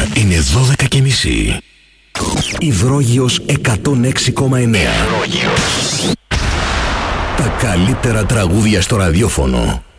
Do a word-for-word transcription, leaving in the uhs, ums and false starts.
Είναι δώδεκα και μισή. Υδρόγειος εκατόν έξι κόμμα εννέα. Τα καλύτερα τραγούδια στο ραδιόφωνο.